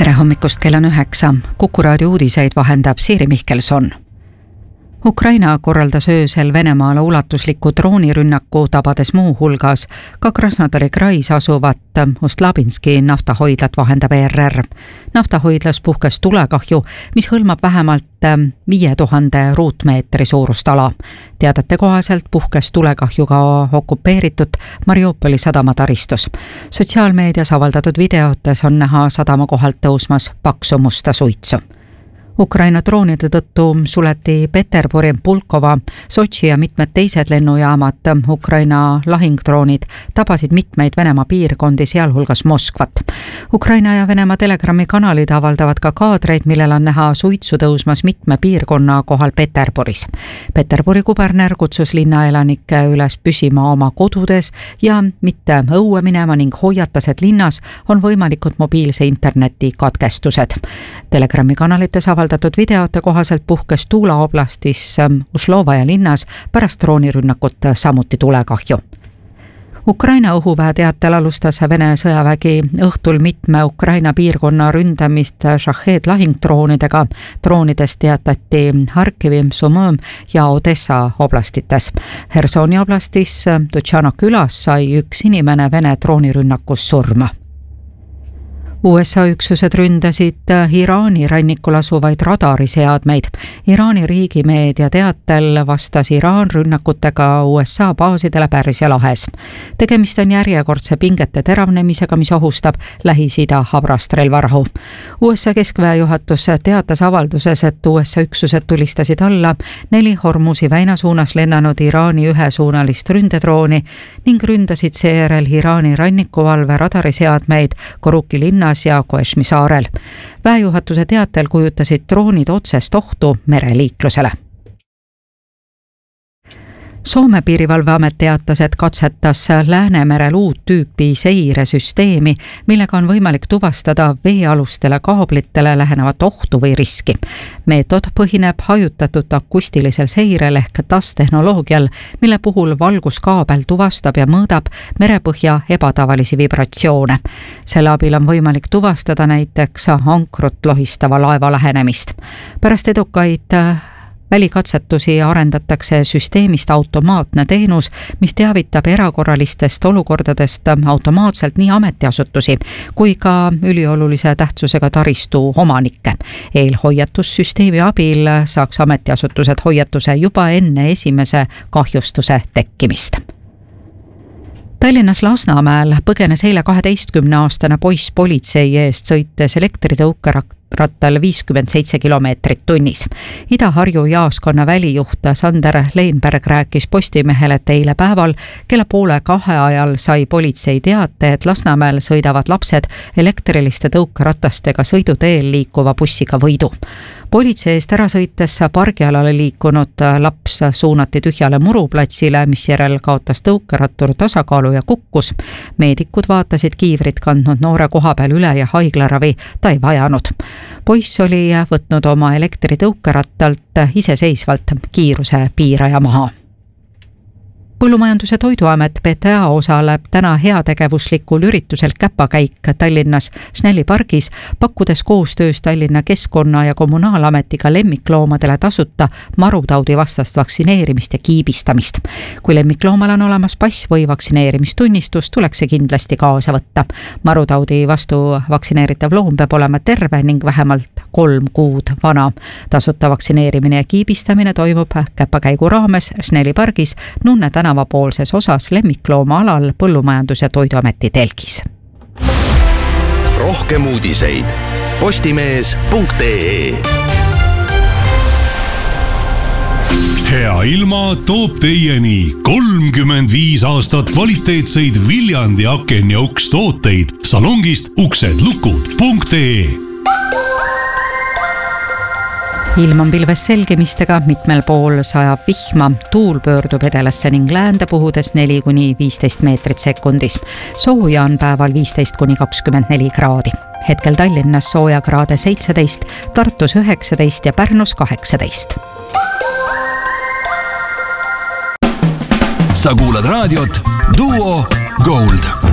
Tere hommikust, kell on 9. Kuku raadio uudiseid vahendab Siiri Mihkelson. Ukraina korraldas öösel Venemaale ulatusliku droonirünnaku, tabades muu hulgas ka Krasnodari krais asuvat Ust-Labinski naftahoidlat, vahendab ERR. Naftahoidlas puhkes tulekahju, mis hõlmab vähemalt 5000 ruutmeetri suurust ala. Teadete kohaselt puhkes tulekahju ka okupeeritud Mariupoli sadamataristus. Sotsiaalmeedias avaldatud videotes on näha sadama kohalt tõusmas paksu musta suitsu. Ukraina droonide tõttu suleti Peterburi, Pulkova, Sotši ja mitmed teised lennujaamad. Ukraina lahingdroonid tabasid mitmeid Venemaa piirkondi, sealhulgas Moskvat. Ukraina ja Venemaa Telegrami kanalid avaldavad ka kaadreid, millel on näha suitsu tõusmas mitme piirkonna kohal Peterburis. Peterburi kuberner kutsus linnaelanikke üles püsima oma kodudes ja mitte õue minema ning hoiatas, et linnas on võimalikud mobiilse interneti katkestused. Telegrami kanalites avaldatud videote kohaselt puhkes Tuula oblastis Uslovaja linnas pärast droonirünnakut samuti tulekahju. Ukraina õhuväe teatel alustas Vene sõjavägi õhtul mitme Ukraina piirkonna ründamist Shahed lahingdroonidega. Droonidest teatati Harkivi, Sumõm ja Odessa oblastites. Hersoni oblastis Tutšano külas sai üks inimene Vene droonirünnakus surma. USA üksused ründasid Iraani rannikul asuvaid radariseadmeid. Iraani riigimeedia teatel vastas Iraan rünnakutega USA baasidele Pärsia lahes. Tegemist on järjekordse pingete teravnemisega, mis ohustab Lähis-Ida habrast relvarahu. USA keskväe juhatus teatas avalduses, et USA üksused tulistasid alla 4 Hormuzi väina suunas lennanud Iraani ühesuunalist ründedrooni ning ründasid seejärel Iraani rannikuvalve radariseadmeid Koruki linna ja Koešmi saarel. Väejuhatuse teatel kujutasid droonid otsest ohtu mereliiklusele. Soome piirivalveamet teatas, et katsetas Läänemerel uut tüüpi seiresüsteemi, millega on võimalik tuvastada veealustele kaablitele lähenevat ohtu või riski. Meetod põhineb hajutatud akustilisel seirel ehk TAS-tehnoloogial, mille puhul valguskaabel tuvastab ja mõõdab merepõhja ebatavalisi vibratsioone. Selle abil on võimalik tuvastada näiteks ankrut lohistava laeva lähenemist. Pärast edukaid välikatsetusi arendatakse süsteemist automaatne teenus, mis teavitab erakorralistest olukordadest automaatselt nii ametiasutusi kui ka üliolulise tähtsusega taristu omanikke. Eelhoiatussüsteemi abil saaks ametiasutused hoiatuse juba enne esimese kahjustuse tekkimist. Tallinnas Lasnamäel põgenes eile 12-aastane poiss politsei eest, sõites elektritõukerattal 57 kilomeetrit tunnis. Ida-Harju jaaskonna välijuht Sander Leinberg rääkis Postimehele, et eile päeval kella 1:30 ajal sai politsei teate, et Lasnamäel sõidavad lapsed elektriliste tõukeratastega sõiduteel liikuva bussiga võidu. Politsei eest ära sõites pargialale liikunud laps suunati tühjale muruplatsile, mis järel kaotas tõukerattur tasakaalu ja kukkus. Meedikud vaatasid kiivrit kandnud noore koha peal üle ja haiglaravi ta ei vajanud. Poiss oli võtnud oma elektritõukerattalt iseseisvalt kiiruse piiraja maha. Põllumajandus- ja Toiduamet PTA osaleb täna heategevuslikul üritusel Käpakäik Tallinnas Snelli pargis, pakkudes koostöös Tallinna Keskkonna- ja Kommunaalametiga lemmikloomadele tasuta marutaudi vastast vaktsineerimist ja kiibistamist. Kui lemmikloomal on olemas pass või vaktsineerimistunnistus, tuleks see kindlasti kaasa võtta. Marutaudi vastu vaktsineeritav loom peab olema terve ning vähemalt 3 kuud vana. Tasuta vaktsineerimine ja kiibistamine toimub Käpakäigu raames Snelli pargis Nunne tänavapoolses osas lemmiklooma alal Põllumajandus- ja Toiduameti telgis. Rohkem uudiseid postimees.ee. Hea ilma toob teieni 35 aastat kvaliteetseid Viljandi aken- ja ukstooteid salongist uksedlukud.ee. Ilm on pilves selgemistega, mitmel pool sajab vihma, tuul pöördub edelasse ning läände puhudes 4–15 meetrit sekundis. Sooja on päeval 15–24 kraadi. Hetkel Tallinnas soojakraade 17, Tartus 19 ja Pärnus 18. Sa kuulad raadiot Duo Gold.